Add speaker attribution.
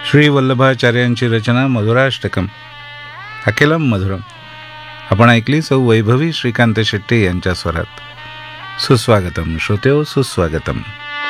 Speaker 1: श्री वल्लभाचार्यांची रचना मधुराष्टकम अखिलम मधुरम आपण ऐकली सौ वैभवी श्रीकांत शेट्टे यांच्या स्वरात. सुस्वागतम श्रोतेओ, सुस्वागतम.